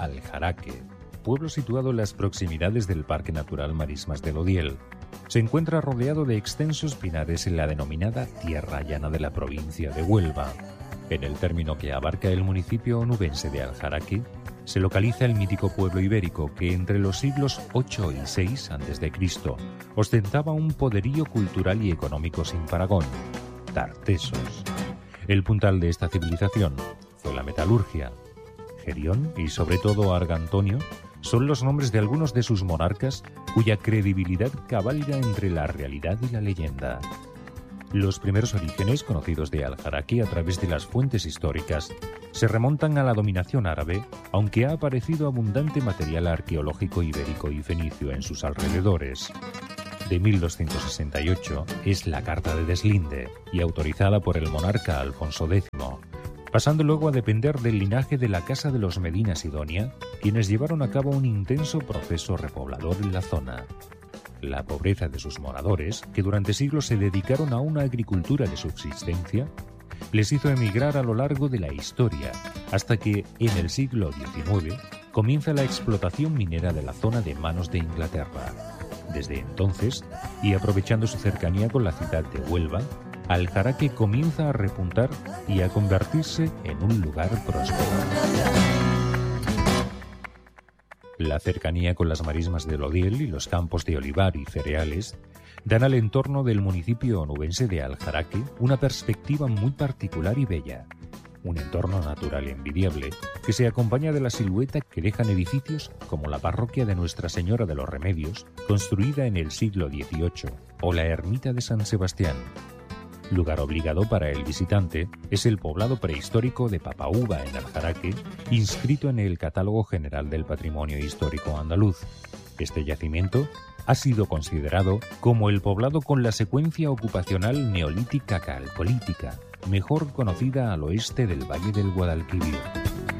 Aljaraque, pueblo situado en las proximidades del Parque Natural Marismas del Odiel. Se encuentra rodeado de extensos pinares en la denominada Tierra Llana de la provincia de Huelva. En el término que abarca el municipio onubense de Aljaraque, se localiza el mítico pueblo ibérico que entre los siglos VIII y VI a.C. ostentaba un poderío cultural y económico sin parangón: Tartesos. El puntal de esta civilización fue la metalurgia. Gerión y sobre todo Argantonio son los nombres de algunos de sus monarcas cuya credibilidad cabalga entre la realidad y la leyenda. Los primeros orígenes conocidos de Aljaraque a través de las fuentes históricas se remontan a la dominación árabe, aunque ha aparecido abundante material arqueológico ibérico y fenicio en sus alrededores. De 1268 es la Carta de Deslinde y autorizada por el monarca Alfonso X, pasando luego a depender del linaje de la Casa de los Medina Sidonia, quienes llevaron a cabo un intenso proceso repoblador en la zona. La pobreza de sus moradores, que durante siglos se dedicaron a una agricultura de subsistencia, les hizo emigrar a lo largo de la historia, hasta que, en el siglo XIX, comienza la explotación minera de la zona de manos de Inglaterra. Desde entonces, y aprovechando su cercanía con la ciudad de Huelva, Aljaraque comienza a repuntar y a convertirse en un lugar próspero. La cercanía con las marismas del Odiel y los campos de olivar y cereales dan al entorno del municipio onubense de Aljaraque una perspectiva muy particular y bella. Un entorno natural envidiable que se acompaña de la silueta que dejan edificios como la parroquia de Nuestra Señora de los Remedios, construida en el siglo XVIII, o la ermita de San Sebastián. Lugar obligado para el visitante es el poblado prehistórico de Papauba en Aljaraque, inscrito en el Catálogo General del Patrimonio Histórico Andaluz. Este yacimiento ha sido considerado como el poblado con la secuencia ocupacional neolítica calcolítica, mejor conocida al oeste del Valle del Guadalquivir.